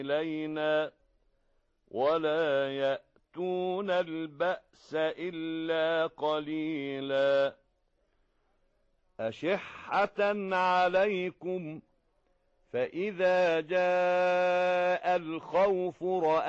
إلينا ولا يأتون البأس إلا قليلا أشحة عليكم فإذا جاء الخوف